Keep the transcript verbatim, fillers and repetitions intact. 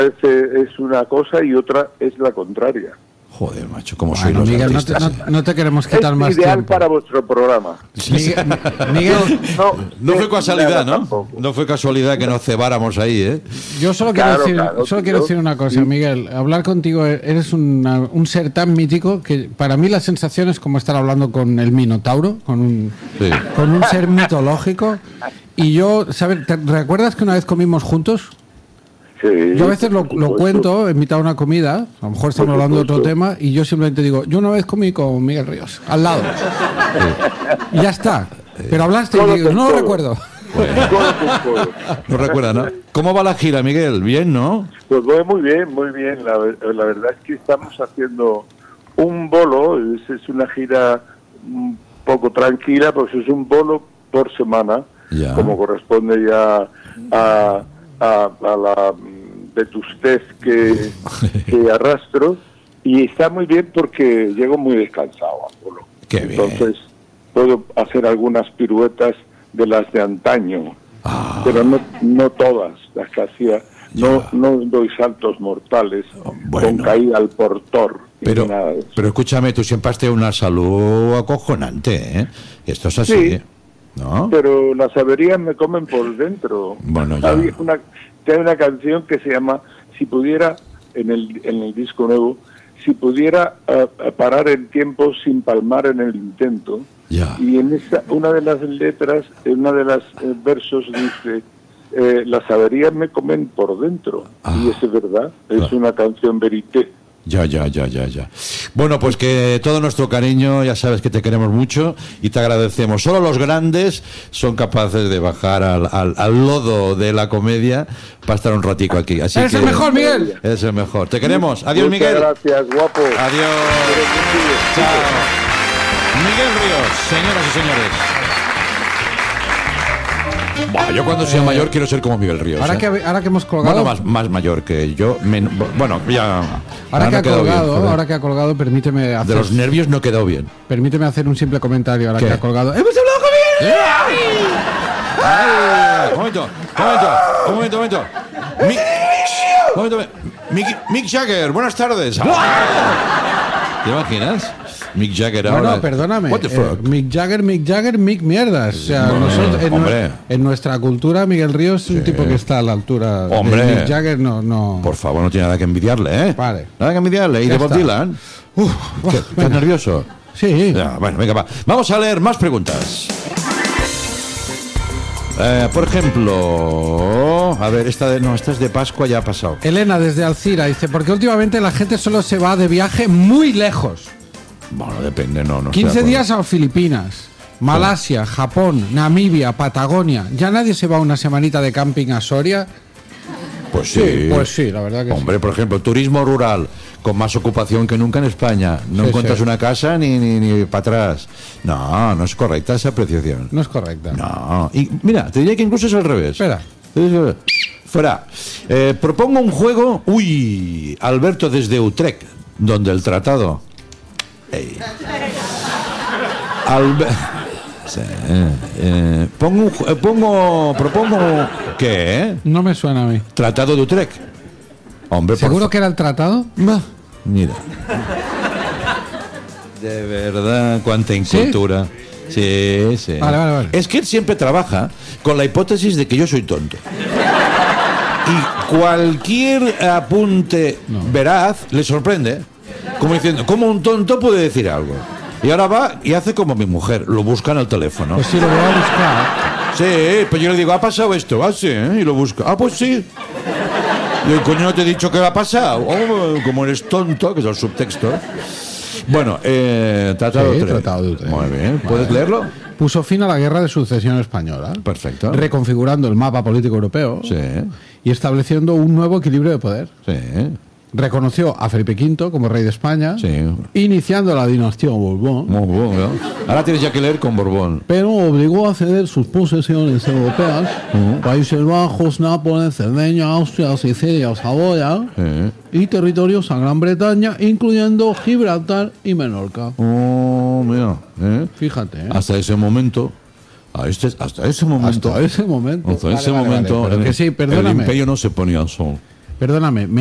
es una cosa y otra es la contraria. Joder, macho, ¿cómo bueno, soy los Miguel, no te, no, no te queremos quitar es más ideal tiempo. para vuestro programa. Miguel, Miguel No, No fue es casualidad, nada ¿no? tampoco. No fue casualidad que nos cebáramos ahí, ¿eh? yo solo quiero Claro, decir, claro, solo tío. quiero decir una cosa, Sí. Miguel. Hablar contigo, eres una- un ser tan mítico que para mí la sensación es como estar hablando con el Minotauro, con un, Sí. con un ser mitológico. Y yo, ¿sabes? ¿Te recuerdas que una vez comimos juntos? Sí, Yo a veces lo, por lo supuesto. cuento en mitad de una comida, a lo mejor estamos Por hablando de otro supuesto. tema, y yo simplemente digo, yo una vez comí con Miguel Ríos, al lado. Y ya está. Pero hablaste y Codo digo, con no lo codo. recuerdo. Codo con codo. No recuerda, ¿no? ¿Cómo va la gira, Miguel? Bien, ¿no? Pues voy muy bien, muy bien. La, ver- la verdad es que estamos haciendo un bolo, es, es una gira un poco tranquila, pues es un bolo por semana, Ya. como corresponde ya a, a, a la mm, vetustez que, que arrastro, y está muy bien porque llego muy descansado al bolo. Qué bien. Entonces puedo hacer algunas piruetas de las de antaño, Ah. pero no, no todas las que hacía. No, Ya. no doy saltos mortales Bueno. con caída al portor ni Pero, nada de eso. pero escúchame, tú siempre has tenido una salud acojonante, ¿eh? Esto es así, Sí. ¿no? Pero las averías me comen por dentro. Bueno, ya. Había una, hay una canción que se llama Si pudiera, en el, en el disco nuevo, si pudiera eh, parar el tiempo sin palmar en el intento. Ya. Y en esa, una de las letras, en una de las eh, versos dice, eh, las averías me comen por dentro. Ah. Y eso es verdad, es Claro. una canción verité. Ya, ya, ya, ya, ya. Bueno, pues que todo nuestro cariño, ya sabes que te queremos mucho y te agradecemos. Solo los grandes son capaces de bajar al, al, al lodo de la comedia para estar un ratico aquí. Así ¡Eres que el mejor, Miguel! Eres el mejor. Te queremos. Adiós, Muchas Miguel. gracias, guapo. Adiós. Chao. Miguel Ríos, señoras y señores. Buah, yo cuando sea mayor quiero ser como Miguel Ríos. Ahora ¿eh? que, ahora que hemos colgado, Bueno, más, más mayor que yo. men- bueno, ya. ahora que no ha quedado bien, colgado, joder. ahora que ha colgado, permíteme De hacer, los nervios no quedó bien. permíteme hacer un simple comentario ahora ¿Qué? que ha colgado. ¡Hemos hablado con Miguel! Ay, un momento, un momento, un momento, un momento. Mi- un momento, Mick, Mick Jagger, buenas tardes. ¿Te imaginas? Mick Jagger ahora. Bueno, perdóname. What the eh, fuck? Mick Jagger, Mick Jagger, Mick mierdas. O sea, Bueno, nosotros, en, hombre. nue- en nuestra cultura, Miguel Ríos es un tipo que está a la altura Hombre. de Mick Jagger. No, no. Por favor, no tiene nada que envidiarle, ¿eh? Vale. Nada que envidiarle. ¿Y Ya de Bob está. Dylan? Uf, ¿Qué? buah, ¿Estás venga. nervioso? Sí. Ya, bueno, venga, va. Vamos a leer más preguntas. Eh, por ejemplo, a ver, esta de no, esta es de Pascua, ya ha pasado. Elena desde Alcira dice, porque últimamente la gente solo se va de viaje muy lejos. Bueno, depende, no, no. estoy de quince acuerdo. días a Filipinas, Malasia, Japón, Namibia, Patagonia. ¿Ya nadie se va una semanita de camping a Soria? Pues sí. Pues sí, la verdad que Hombre, por ejemplo, turismo rural, con más ocupación que nunca en España. No Sí, encuentras sí. una casa ni, ni, ni para atrás. No, no es correcta esa apreciación. sí. No es correcta. No. Y mira, te diría que incluso es al revés. Espera. Fuera. Eh, propongo un juego. Uy, Alberto desde Utrecht, donde el tratado. Ey. Albe- Sí, eh, pongo, un ju- eh, pongo, propongo. ¿Qué? No me suena a mí. Tratado de Utrecht. Hombre, por ¿Seguro fa- que era el tratado? Bah, mira. De verdad, cuánta incultura. Sí, sí. Vale, vale, vale. Es que él siempre trabaja con la hipótesis de que yo soy tonto. Y cualquier apunte veraz le sorprende. Como diciendo, ¿cómo un tonto puede decir algo? Y ahora va y hace como mi mujer, lo busca en el teléfono. Pues sí, lo voy a buscar. Sí, pues yo le digo, ¿ha pasado esto? Ah, sí, ¿eh? Y lo busca. Ah, pues sí. Y el coño no te he dicho que ha pasado. Oh, como eres tonto, que es el subtexto. Bueno, eh, Tratado Sí, de Utrecht. Tratado de Utrecht. Muy bien, ¿puedes Vale. leerlo? Puso fin a la guerra de sucesión española, Perfecto. reconfigurando el mapa político europeo Sí, y estableciendo un nuevo equilibrio de poder. sí, Reconoció a Felipe quinto como rey de España, sí. iniciando la dinastía Borbón, Muy bueno. Ahora tienes ya que leer con Borbón. pero obligó a ceder sus posesiones europeas, Países Bajos, Nápoles, Cerdeña, Austria, Sicilia, Saboya, Sí. y territorios a Gran Bretaña, incluyendo Gibraltar y Menorca. Oh, mira. ¿eh? Fíjate, ¿eh? Hasta ese momento. A este, hasta ese momento. Hasta ese momento. Hasta Vale, ese vale, momento. vale, pero el, que sí, el perdóname. imperio no se ponía al sol. Perdóname,